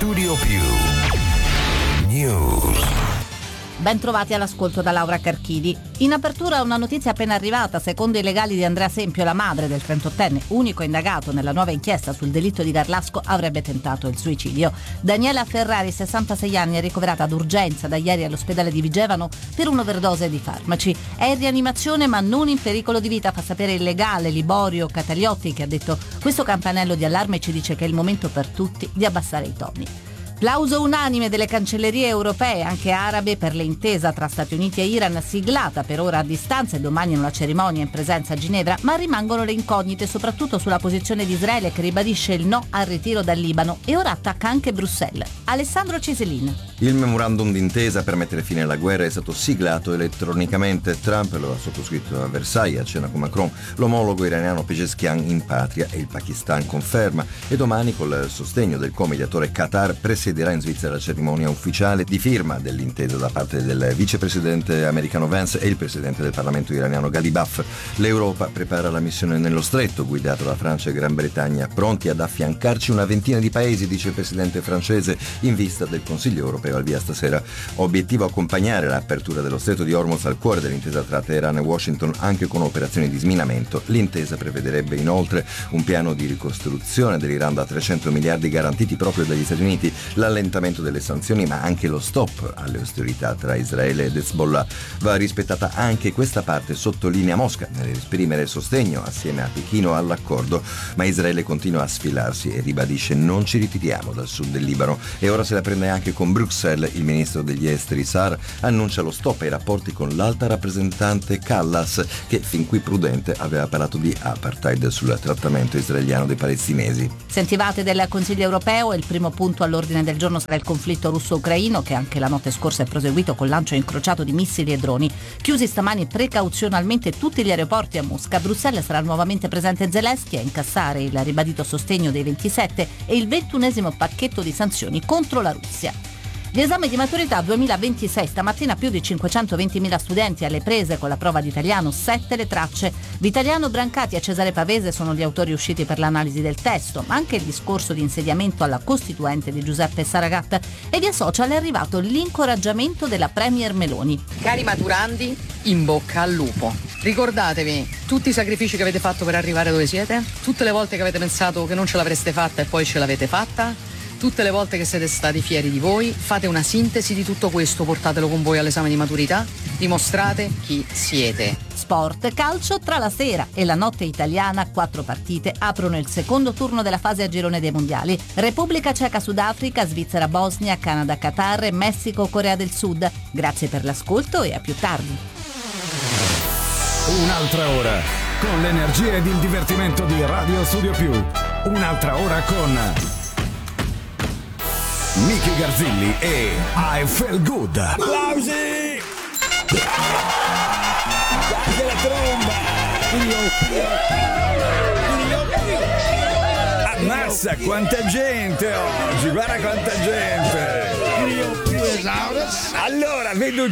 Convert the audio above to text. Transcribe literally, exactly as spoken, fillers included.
Studio Più News. Ben trovati all'ascolto da Laura Carchidi. In apertura una notizia appena arrivata. Secondo i legali di Andrea Sempio, la madre del trentottenne, unico indagato nella nuova inchiesta sul delitto di Garlasco, avrebbe tentato il suicidio. Daniela Ferrari, sessantasei anni, è ricoverata d'urgenza da ieri all'ospedale di Vigevano per un'overdose di farmaci. È in rianimazione ma non in pericolo di vita, fa sapere il legale Liborio Cataliotti, che ha detto: questo campanello di allarme ci dice che è il momento per tutti di abbassare i toni. Plauso unanime delle cancellerie europee, anche arabe, per l'intesa tra Stati Uniti e Iran, siglata per ora a distanza e domani in una cerimonia in presenza a Ginevra, ma rimangono le incognite soprattutto sulla posizione di Israele, che ribadisce il no al ritiro dal Libano e ora attacca anche Bruxelles. Alessandro Ceselin. Il memorandum d'intesa per mettere fine alla guerra è stato siglato elettronicamente. Trump lo ha sottoscritto a Versailles a cena con Macron. L'omologo iraniano Pezeshkian in patria e il Pakistan conferma. E domani, col sostegno del co-mediatore Qatar, presiederà in Svizzera la cerimonia ufficiale di firma dell'intesa da parte del vicepresidente americano Vance e il presidente del Parlamento iraniano Ghalibaf. L'Europa prepara la missione nello stretto, guidata da Francia e Gran Bretagna, pronti ad affiancarci una ventina di paesi, dice il presidente francese, in vista del Consiglio europeo al via stasera. Obiettivo: accompagnare l'apertura dello stretto di Hormuz al cuore dell'intesa tra Teheran e Washington, anche con operazioni di sminamento. L'intesa prevederebbe inoltre un piano di ricostruzione dell'Iran da trecento miliardi garantiti proprio dagli Stati Uniti, l'allentamento delle sanzioni ma anche lo stop alle ostilità tra Israele ed Hezbollah. Va rispettata anche questa parte, sottolinea Mosca nell'esprimere sostegno assieme a Pechino all'accordo, ma Israele continua a sfilarsi e ribadisce: non ci ritiriamo dal sud del Libano. E ora se la prende anche con Bruxelles. Il ministro degli esteri Saar annuncia lo stop ai rapporti con l'alta rappresentante Callas, che fin qui prudente aveva parlato di apartheid sul trattamento israeliano dei palestinesi. Sentivate del Consiglio europeo e il primo punto all'ordine del giorno sarà il conflitto russo-ucraino, che anche la notte scorsa è proseguito con lancio incrociato di missili e droni. Chiusi stamani precauzionalmente tutti gli aeroporti a Mosca. A Bruxelles sarà nuovamente presente Zelensky a incassare il ribadito sostegno dei ventisette e il ventunesimo pacchetto di sanzioni contro la Russia. Gli esami di maturità duemilaventisei, stamattina più di cinquecentoventimila studenti alle prese con la prova di italiano, sette le tracce. Vitaliano Brancati e Cesare Pavese sono gli autori usciti per l'analisi del testo, ma anche il discorso di insediamento alla Costituente di Giuseppe Saragat. E via social è arrivato l'incoraggiamento della Premier Meloni. Cari maturandi, in bocca al lupo. Ricordatevi tutti i sacrifici che avete fatto per arrivare dove siete, tutte le volte che avete pensato che non ce l'avreste fatta e poi ce l'avete fatta, tutte le volte che siete stati fieri di voi. Fate una sintesi di tutto questo, portatelo con voi all'esame di maturità, dimostrate chi siete. Sport, calcio, tra la sera e la notte italiana, quattro partite aprono il secondo turno della fase a girone dei mondiali. Repubblica Ceca, Sudafrica, Svizzera, Bosnia, Canada, Qatar e Messico, Corea del Sud. Grazie per l'ascolto e a più tardi. Un'altra ora con l'energia ed il divertimento di Radio Studio Più. Un'altra ora con Nicky Garzilli e I Feel Good. Applausi! Date la tromba! Ammazza, quanta gente oggi! Guarda quanta gente! Allora, vedo